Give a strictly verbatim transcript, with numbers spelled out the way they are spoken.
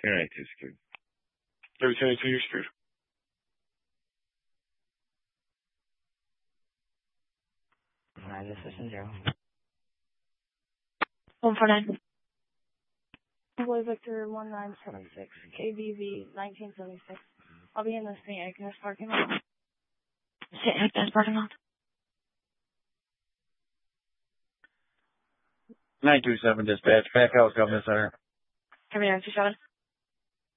You're right, too screwed. Every time you two, you're screwed. Nine, this is zero. One four nine. Boy Victor one nine seven six, K B V nineteen seventy-six. I'll be in the Saint Agnes parking lot. Saint Agnes parking lot. nine two seven dispatch, back out, Government Center. Come here, nine two seven.